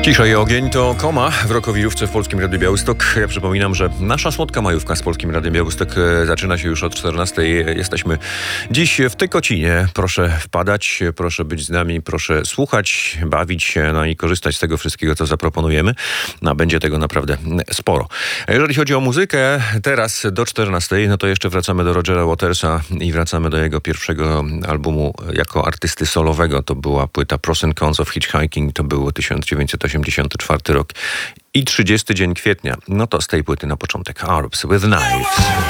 Cisza i ogień to Koma w Rokowirówce w Polskim Radiu Białystok. Ja przypominam, że nasza słodka majówka z Polskim Radiem Białystok zaczyna się już od 14:00. Jesteśmy dziś w Tykocinie. Proszę wpadać, proszę być z nami, proszę słuchać, bawić się, no i korzystać z tego wszystkiego, co zaproponujemy. No, będzie tego naprawdę sporo. A jeżeli chodzi o muzykę, teraz do 14:00, no to jeszcze wracamy do Rogera Watersa i wracamy do jego pierwszego albumu jako artysty solowego. To była płyta Pros and Cons of Hitchhiking. To było 1984 rok i 30 dzień kwietnia. No to z tej płyty na początek Arabs with Knives.